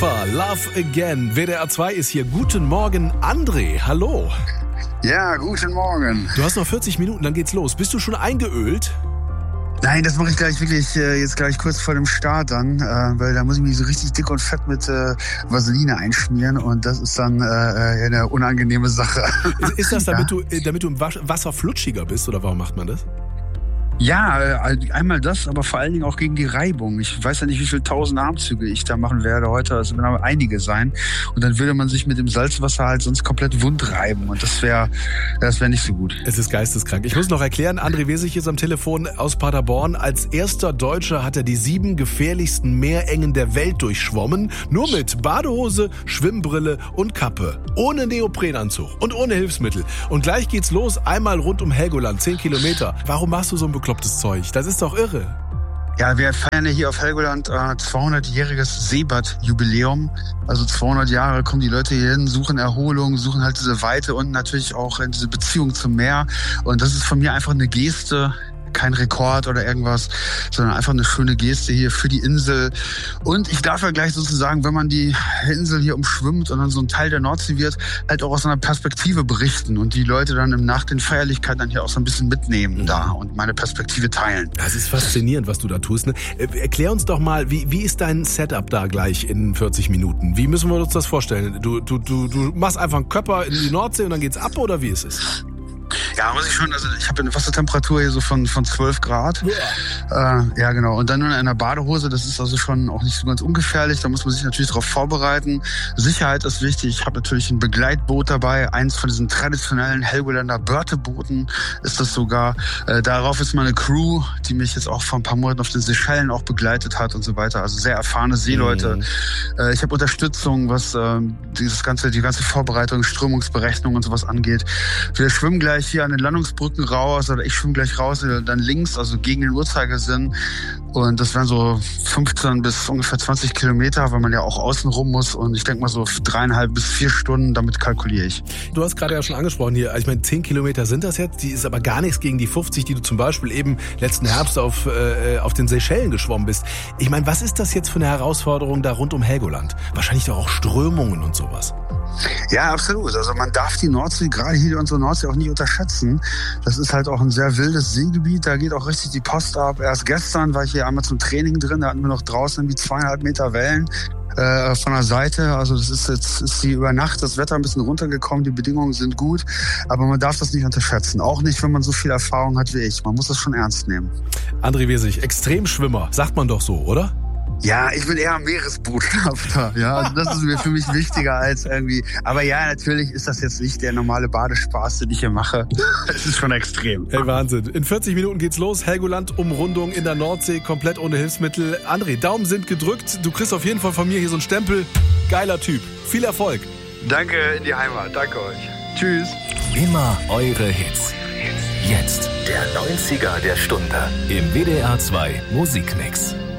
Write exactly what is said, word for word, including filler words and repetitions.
Love Again. W D R zwei ist hier. Guten Morgen, André. Hallo. Ja, guten Morgen. Du hast noch vierzig Minuten, dann geht's los. Bist du schon eingeölt? Nein, das mache ich gleich wirklich äh, jetzt gleich kurz vor dem Start dann, äh, weil da muss ich mich so richtig dick und fett mit äh, Vaseline einschmieren und das ist dann äh, eine unangenehme Sache. Ist, ist das, damit, ja. du, damit du im Wasser flutschiger bist oder warum macht man das? Ja, einmal das, aber vor allen Dingen auch gegen die Reibung. Ich weiß ja nicht, wie viele tausend Armzüge ich da machen werde heute. Also werden aber einige sein. Und dann würde man sich mit dem Salzwasser halt sonst komplett wund reiben. Und das wäre das wäre nicht so gut. Es ist geisteskrank. Ich muss noch erklären, André Wesig ist am Telefon aus Paderborn. Als erster Deutscher hat er die sieben gefährlichsten Meerengen der Welt durchschwommen. Nur mit Badehose, Schwimmbrille und Kappe. Ohne Neoprenanzug und ohne Hilfsmittel. Und gleich geht's los. Einmal rund um Helgoland, zehn Kilometer. Warum machst du so ein beklopptes Zeug? Das ist doch irre. Ja, wir feiern ja hier auf Helgoland äh, zweihundertjähriges Seebad-Jubiläum. Also zweihundert Jahre kommen die Leute hier hin, suchen Erholung, suchen halt diese Weite und natürlich auch diese Beziehung zum Meer. Und das ist von mir einfach eine Geste. Kein Rekord oder irgendwas, sondern einfach eine schöne Geste hier für die Insel. Und ich darf ja gleich sozusagen, wenn man die Insel hier umschwimmt und dann so ein Teil der Nordsee wird, halt auch aus einer Perspektive berichten und die Leute dann im Nach den Feierlichkeiten dann hier auch so ein bisschen mitnehmen da und meine Perspektive teilen. Das ist faszinierend, was du da tust. Ne? Erklär uns doch mal, wie, wie ist dein Setup da gleich in vierzig Minuten? Wie müssen wir uns das vorstellen? Du, du, du, du machst einfach einen Körper in die Nordsee und dann geht's ab oder wie ist es? Ja, muss ich schon, also ich habe eine Wassertemperatur hier so von, von zwölf Grad. Ja. Äh, ja, genau. Und dann nur in einer Badehose, das ist also schon auch nicht so ganz ungefährlich. Da muss man sich natürlich darauf vorbereiten. Sicherheit ist wichtig. Ich habe natürlich ein Begleitboot dabei. Eins von diesen traditionellen Helgolander Börtebooten ist das sogar. Äh, darauf ist meine Crew, die mich jetzt auch vor ein paar Monaten auf den Seychellen auch begleitet hat und so weiter. Also sehr erfahrene Seeleute. Mhm. Äh, ich habe Unterstützung, was äh, dieses ganze, die ganze Vorbereitung, Strömungsberechnung und sowas angeht. Wir schwimmen gleich hier an den Landungsbrücken raus, oder ich schwimme gleich raus, dann links, also gegen den Uhrzeigersinn. Und das wären so fünfzehn bis ungefähr zwanzig Kilometer, weil man ja auch außen rum muss. Und ich denke mal so dreieinhalb bis vier Stunden, damit kalkuliere ich. Du hast gerade ja schon angesprochen hier, ich meine, zehn Kilometer sind das jetzt, die ist aber gar nichts gegen die fünfzig, die du zum Beispiel eben letzten Herbst auf, äh, auf den Seychellen geschwommen bist. Ich meine, was ist das jetzt für eine Herausforderung da rund um Helgoland? Wahrscheinlich doch auch Strömungen und sowas. Ja, absolut. Also man darf die Nordsee, gerade hier unsere Nordsee, auch nicht unterschätzen. Das ist halt auch ein sehr wildes Seegebiet. Da geht auch richtig die Post ab. Erst gestern war ich hier einmal zum Training drin. Da hatten wir noch draußen irgendwie zweieinhalb Meter Wellen äh, von der Seite. Also das ist jetzt ist die über Nacht das Wetter ein bisschen runtergekommen. Die Bedingungen sind gut. Aber man darf das nicht unterschätzen. Auch nicht, wenn man so viel Erfahrung hat wie ich. Man muss das schon ernst nehmen. André Wesig, Extremschwimmer, sagt man doch so, oder? Ja, ich bin eher Meeresbootschaftler. Ja, also das ist mir für mich wichtiger als irgendwie. Aber ja, natürlich ist das jetzt nicht der normale Badespaß, den ich hier mache. Es ist schon extrem. Hey, Wahnsinn. In vierzig Minuten geht's los. Helgoland, Umrundung in der Nordsee, komplett ohne Hilfsmittel. André, Daumen sind gedrückt. Du kriegst auf jeden Fall von mir hier so einen Stempel. Geiler Typ. Viel Erfolg. Danke in die Heimat. Danke euch. Tschüss. Immer eure Hits. Jetzt der neunziger der Stunde im W D R zwei Musikmix.